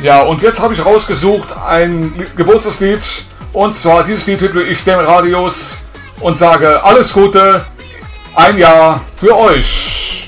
Ja, und jetzt habe ich rausgesucht ein Geburtstagslied. Und zwar dieses Lied widme ich dem Radius und sage alles Gute, ein Jahr für euch.